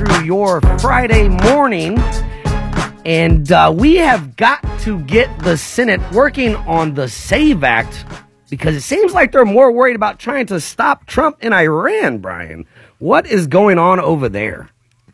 through your Friday morning. And we have got to get the Senate working on the SAVE Act because it seems like they're more worried about trying to stop Trump in Iran, Brian. What is going on over there?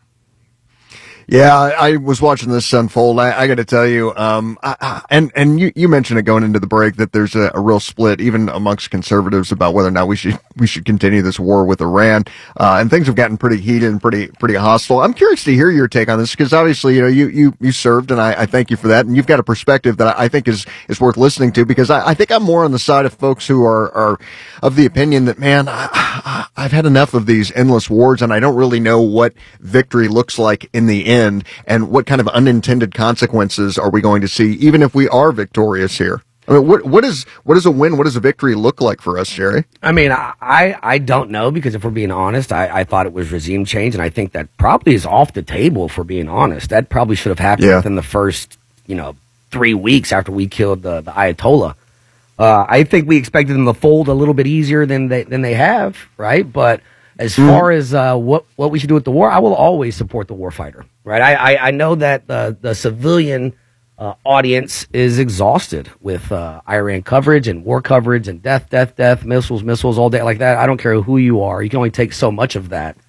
Yeah, I was watching this unfold. I got to tell you, and you mentioned it going into the break that there's a real split even amongst conservatives about whether or not we should continue this war with Iran, and things have gotten pretty heated and pretty hostile. I'm curious to hear your take on this because obviously you served, and I thank you for that, and you've got a perspective that I think is worth listening to because I think I'm more on the side of folks who are of the opinion that I've had enough of these endless wars, and I don't really know what victory looks like in the end. And what kind of unintended consequences are we going to see, even if we are victorious here? I mean, what is a win? What does a victory look like for us, Jerry? I mean, I don't know because if we're being honest, I thought it was regime change, and I think that probably is off the table. If we're being honest, that probably should have happened within the first 3 weeks after we killed the Ayatollah. I think we expected them to fold a little bit easier than they have, right? But as far as what we should do with the war, I will always support the warfighter, right? I know that the civilian audience is exhausted with Iran coverage and war coverage and death, missiles all day like that. I don't care who you are. You can only take so much of that.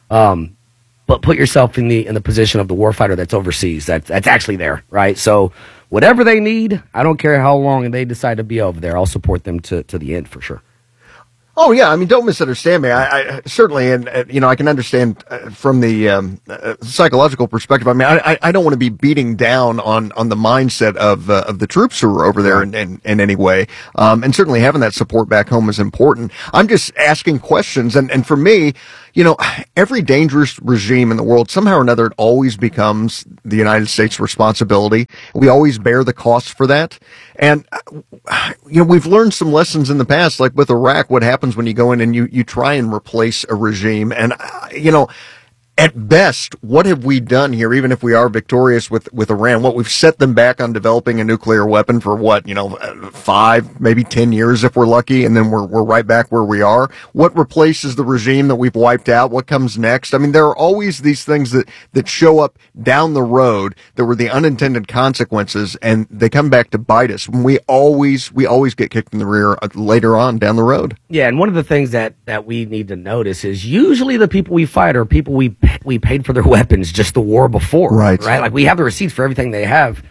But put yourself in the position of the warfighter that's overseas, that's actually there, right? So whatever they need, I don't care how long they decide to be over there. I'll support them to the end for sure. Oh, yeah. I mean, don't misunderstand me. I certainly, and I can understand from the psychological perspective. I mean, I don't want to be beating down on the mindset of the troops who are over there in any way. And certainly having that support back home is important. I'm just asking questions. And for me, every dangerous regime in the world, somehow or another, it always becomes the United States' responsibility. We always bear the cost for that. And, we've learned some lessons in the past, like with Iraq, what happens when you go in and you try and replace a regime. And, at best, what have we done here, even if we are victorious with Iran? What, we've set them back on developing a nuclear weapon for 5, maybe 10 years if we're lucky, and then we're right back where we are. What replaces the regime that we've wiped out? What comes next? I mean, there are always these things that show up down the road that were the unintended consequences, and they come back to bite us. We always get kicked in the rear later on down the road. Yeah, and one of the things that we need to notice is usually the people we fight are people we paid for their weapons just the war before, right? Like we have the receipts for everything they have.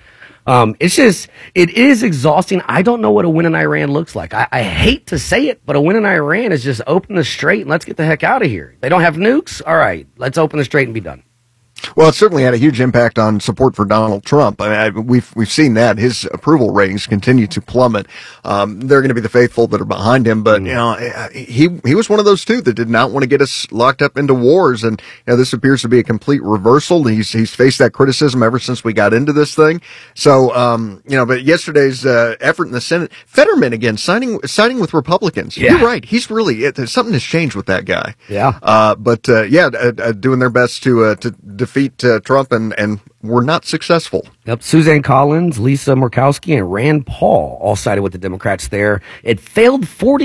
It is exhausting. I don't know what a win in Iran looks like. I hate to say it, but a win in Iran is just open the strait and let's get the heck out of here. They don't have nukes. All right, let's open the strait and be done. Well, it certainly had a huge impact on support for Donald Trump. I mean, we've seen that his approval ratings continue to plummet. They're going to be the faithful that are behind him, but he was one of those too that did not want to get us locked up into wars, and this appears to be a complete reversal. He's faced that criticism ever since we got into this thing. So but yesterday's effort in the Senate, Fetterman again signing with Republicans. Yeah. You're right. He's really something has changed with that guy. Yeah. Doing their best to defeat Trump, and we're not successful. Yep. Suzanne Collins, Lisa Murkowski, and Rand Paul all sided with the Democrats there. It failed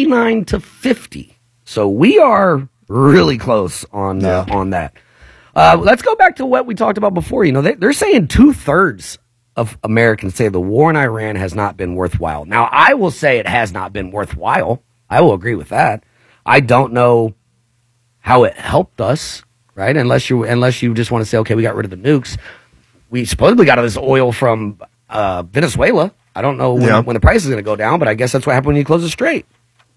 49-50. So we are really close on that. Let's go back to what we talked about before. They're saying 2/3 of Americans say the war in Iran has not been worthwhile. Now, I will say it has not been worthwhile. I will agree with that. I don't know how it helped us. Right, unless you just want to say, okay, we got rid of the nukes. We supposedly got all this oil from Venezuela. I don't know when the price is going to go down, but I guess that's what happened when you close the strait.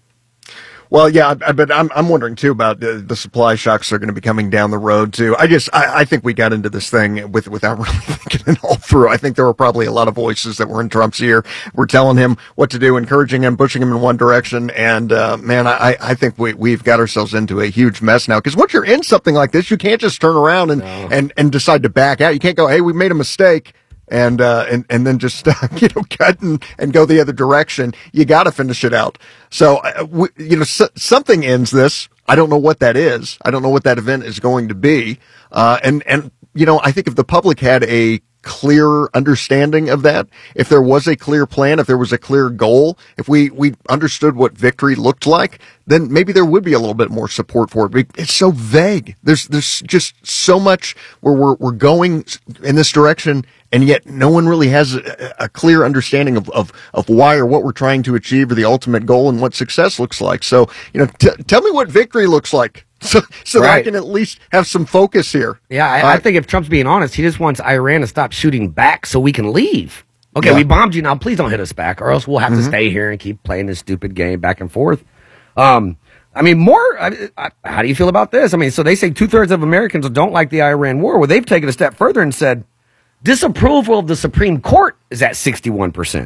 Well, yeah, but I'm wondering too about the supply shocks that are going to be coming down the road too. I think we got into this thing without really thinking it all through. I think there were probably a lot of voices that were in Trump's ear. We're telling him what to do, encouraging him, pushing him in one direction. And, I think we've got ourselves into a huge mess now. Cause once you're in something like this, you can't just turn around and decide to back out. You can't go, hey, we made a mistake. And then just, cut and go the other direction. You got to finish it out. So, something ends this. I don't know what that is. I don't know what that event is going to be. I think if the public had a clear understanding of that, if there was a clear plan, if there was a clear goal, if we understood what victory looked like, then maybe there would be a little bit more support for it. It's so vague. There's just so much where we're going in this direction, and yet no one really has a clear understanding of why or what we're trying to achieve or the ultimate goal and what success looks like. So, tell me what victory looks like. So that I can at least have some focus here. Yeah, I think if Trump's being honest, he just wants Iran to stop shooting back so we can leave. Okay, we bombed you now. Please don't hit us back, or else we'll have to stay here and keep playing this stupid game back and forth. How do you feel about this? I mean, so they say 2/3 of Americans don't like the Iran war. Well, they've taken a step further and said disapproval of the Supreme Court is at 61%.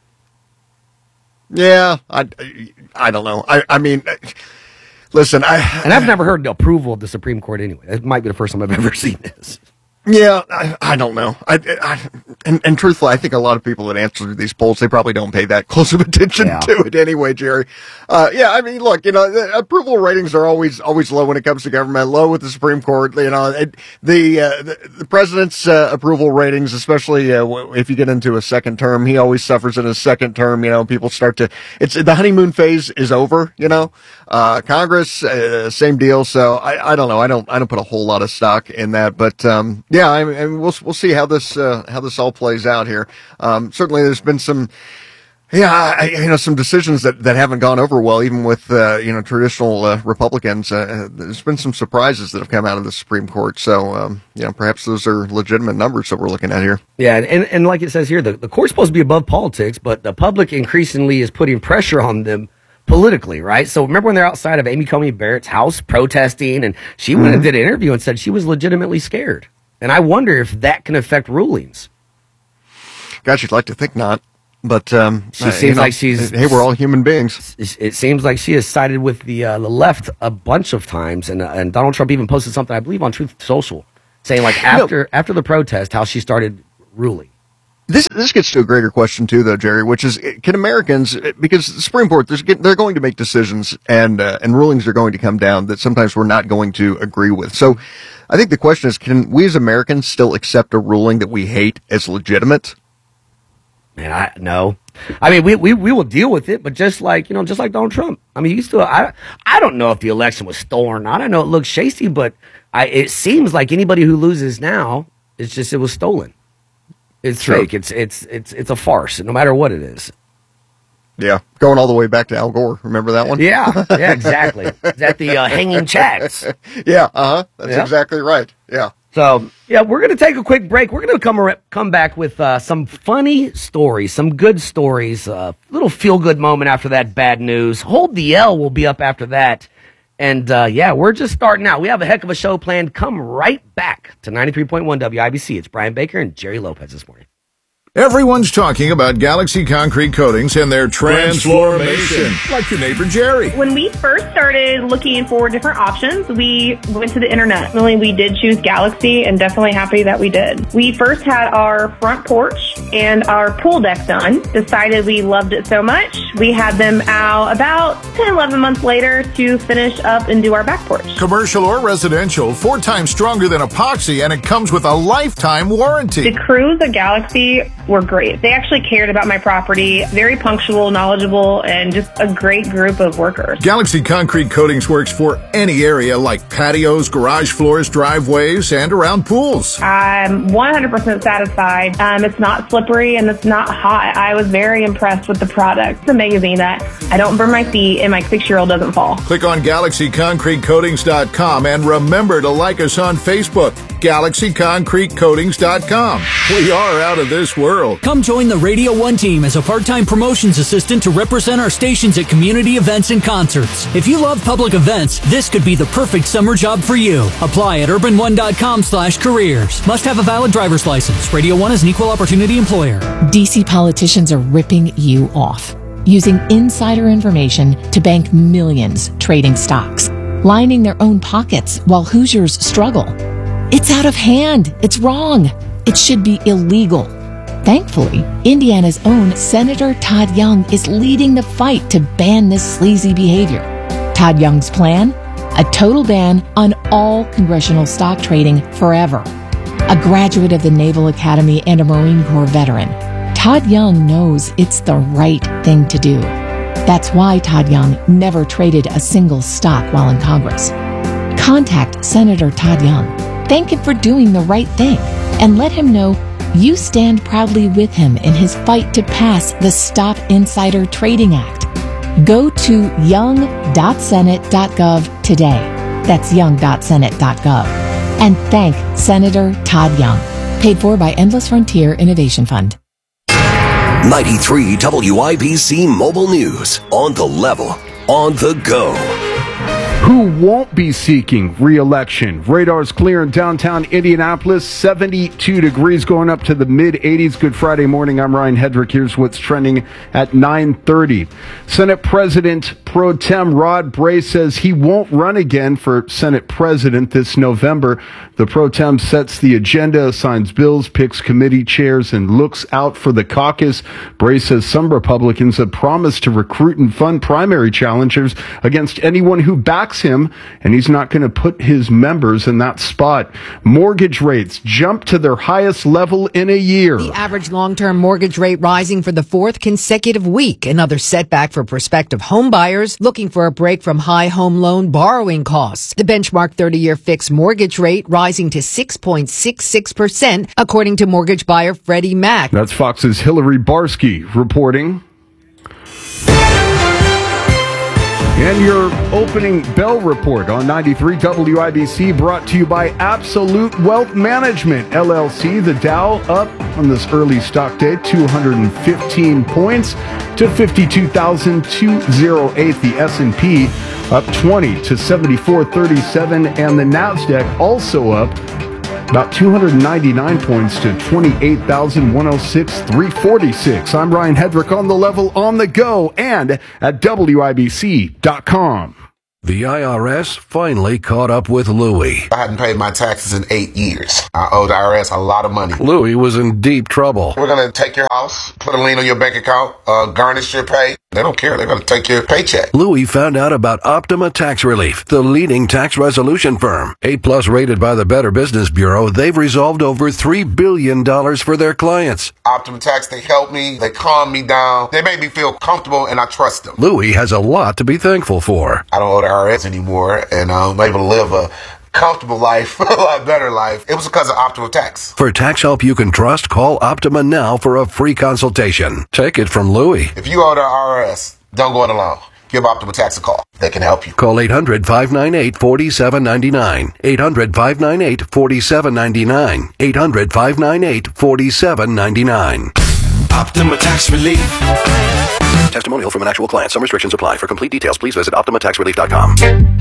Yeah, I don't know. I mean... Listen, I've never heard the approval of the Supreme Court anyway. It might be the first time I've ever seen this. Yeah, I don't know. And truthfully, I think a lot of people that answer these polls, they probably don't pay that close of attention to it anyway, Jerry. I mean, look, the approval ratings are always low when it comes to government, low with the Supreme Court. The president's approval ratings, especially if you get into a second term, he always suffers in his second term. People start to, the honeymoon phase is over. Congress, same deal. So I don't know. I don't put a whole lot of stock in that, but yeah, I mean, we'll see how this all plays out here. Certainly, there's been some, some decisions that haven't gone over well, even with traditional Republicans. There's been some surprises that have come out of the Supreme Court. So perhaps those are legitimate numbers that we're looking at here. Yeah, and like it says here, the court's supposed to be above politics, but the public increasingly is putting pressure on them politically, right? So remember when they're outside of Amy Coney Barrett's house protesting, and she went and did an interview and said she was legitimately scared. And I wonder if that can affect rulings. Gosh, you'd like to think not. But she seems like she's... Hey, we're all human beings. It seems like she has sided with the left a bunch of times. And Donald Trump even posted something, I believe, on Truth Social, saying like after the protest, how she started ruling. This gets to a greater question too, though, Jerry, which is, can Americans, because the Supreme Court, they're going to make decisions and rulings are going to come down that sometimes we're not going to agree with. So I think the question is, can we as Americans still accept a ruling that we hate as legitimate? Man, no. I mean, we will deal with it, but just like Donald Trump. I mean, I don't know if the election was stolen or not. I know it looks shady, but it seems like anybody who loses now, it was stolen. It's fake. It's a farce, no matter what it is. Yeah, going all the way back to Al Gore. Remember that one? Yeah, exactly. Is that the hanging chats? Yeah, that's exactly right. Yeah. So, we're going to take a quick break. We're going to come back with some funny stories, some good stories, a little feel-good moment after that bad news. Hold the L will be up after that. And, we're just starting out. We have a heck of a show planned. Come right back to 93.1 WIBC. It's Brian Baker and Jerry Lopez this morning. Everyone's talking about Galaxy Concrete Coatings and their transformation, like your neighbor Jerry. When we first started looking for different options, we went to the internet. We did choose Galaxy, and definitely happy that we did. We first had our front porch and our pool deck done. Decided we loved it so much, we had them out about 10, 11 months later to finish up and do our back porch. Commercial or residential, 4 times stronger than epoxy, and it comes with a lifetime warranty. The crews at Galaxy were great. They actually cared about my property, very punctual, knowledgeable, and just a great group of workers. Galaxy Concrete Coatings works for any area like patios, garage floors, driveways, and around pools. I'm 100% satisfied. It's not slippery and it's not hot. I was very impressed with the product. It's amazing that I don't burn my feet and my 6-year-old doesn't fall. Click on GalaxyConcreteCoatings.com and remember to like us on Facebook, GalaxyConcreteCoatings.com. We are out of this world. Come join the Radio 1 team as a part-time promotions assistant to represent our stations at community events and concerts. If you love public events, this could be the perfect summer job for you. Apply at urban1.com/careers. Must have a valid driver's license. Radio 1 is an equal opportunity employer. DC politicians are ripping you off, using insider information to bank millions trading stocks, lining their own pockets while Hoosiers struggle. It's out of hand. It's wrong. It should be illegal. Thankfully, Indiana's own Senator Todd Young is leading the fight to ban this sleazy behavior. Todd Young's plan? A total ban on all congressional stock trading forever. a graduate of the Naval Academy and a Marine Corps veteran, Todd Young knows it's the right thing to do. That's why Todd Young never traded a single stock while in Congress. Contact Senator Todd Young. Thank him for doing the right thing and let him know you stand proudly with him in his fight to pass the Stop Insider Trading Act. Go to young.senate.gov today. That's young.senate.gov. And thank Senator Todd Young. Paid for by Endless Frontier Innovation Fund. 93 WIBC Mobile News. On the level. On the go. Who won't be seeking re-election? Radar's clear in downtown Indianapolis. 72 degrees going up to the mid-80s. Good Friday morning. I'm Ryan Hedrick. Here's what's trending at 9:30. Senate President Pro Tem Rod Bray says he won't run again for Senate President this November. The Pro Tem sets the agenda, assigns bills, picks committee chairs, and looks out for the caucus. Bray says some Republicans have promised to recruit and fund primary challengers against anyone who backs him, and he's not going to put his members in that spot. Mortgage rates jump to their highest level in a year. The average long-term mortgage rate rising for the fourth consecutive week. Another setback for prospective home buyers looking for a break from high home loan borrowing costs. The benchmark 30-year fixed mortgage rate rising to 6.66%, according to mortgage buyer Freddie Mac. That's Fox's Hillary Barsky reporting. And your opening bell report on 93 WIBC brought to you by Absolute Wealth Management, LLC. The Dow up on this early stock day, 215 points to 52,208. The S&P up 20 to 7437. And the NASDAQ also up about 299 points to 28,106, 346. I'm Ryan Hedrick on the level, on the go, and at WIBC.com. The IRS finally caught up with Louie. I hadn't paid my taxes in 8 years. I owed the IRS a lot of money. Louie was in deep trouble. We're going to take your house, put a lien on your bank account, garnish your pay. They don't care. They're going to take your paycheck. Louie found out about Optima Tax Relief, the leading tax resolution firm. A+ rated by the Better Business Bureau, they've resolved over $3 billion for their clients. Optima Tax, they helped me. They calmed me down. They made me feel comfortable, and I trust them. Louie has a lot to be thankful for. I don't owe the IRS anymore, and I'm able to live a comfortable life, a lot better life. It was because of Optima Tax. For tax help you can trust, call Optima now for a free consultation. Take it from Louie. If you owe the IRS, don't go it alone. Give Optima Tax a call. They can help you. Call 800-598-4799. 800-598-4799. 800-598-4799. Optima Tax Relief. Testimonial from an actual client. Some restrictions apply. For complete details, please visit OptimaTaxRelief.com.